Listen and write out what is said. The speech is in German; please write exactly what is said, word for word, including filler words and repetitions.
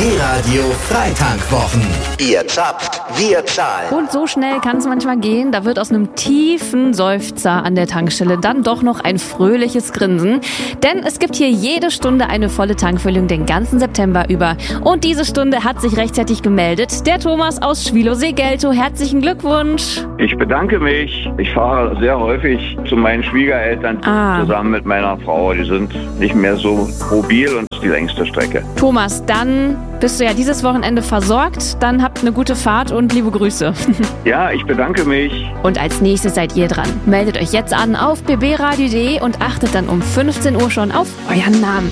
B-Radio Freitankwwochen. Ihr zapft, wir zahlen. Und so schnell kann es manchmal gehen, da wird aus einem tiefen Seufzer an der Tankstelle dann doch noch ein fröhliches Grinsen. Denn es gibt hier jede Stunde eine volle Tankfüllung den ganzen September über. Und diese Stunde hat sich rechtzeitig gemeldet. Der Thomas aus Schwielowsee-Geltow. Herzlichen Glückwunsch. Ich bedanke mich. Ich fahre sehr häufig zu meinen Schwiegereltern Ah. zusammen mit meiner Frau. Die sind nicht mehr so mobil und das ist die längste Strecke. Thomas, dann bist du ja dieses Wochenende versorgt. Dann habt eine gute Fahrt und liebe Grüße. Ja, ich bedanke mich. Und als nächstes seid ihr dran. Meldet euch jetzt an auf b b radio punkt d e und achtet dann um fünfzehn Uhr schon auf euren Namen.